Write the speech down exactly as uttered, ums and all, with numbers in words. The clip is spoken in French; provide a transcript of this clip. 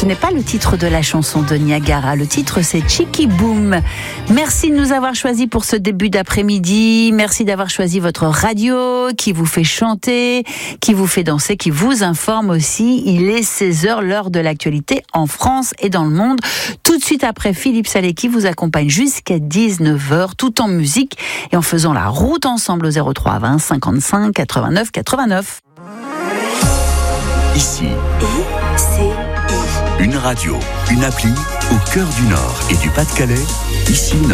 Ce n'est pas le titre de la chanson de Niagara. Le titre, c'est Cheeky Boom. Merci de nous avoir choisis pour ce début d'après-midi. Merci d'avoir choisi votre radio qui vous fait chanter, qui vous fait danser, qui vous informe aussi. Il est seize heures, l'heure de l'actualité en France et dans le monde. Tout de suite après, Philippe Salé qui vous accompagne jusqu'à dix-neuf heures, tout en musique et en faisant la route ensemble au zéro trois vingt cinquante-cinq quatre-vingt-neuf quatre-vingt-neuf. Ici, I C I. une radio, une appli au cœur du Nord et du Pas-de-Calais. Ici, Nord.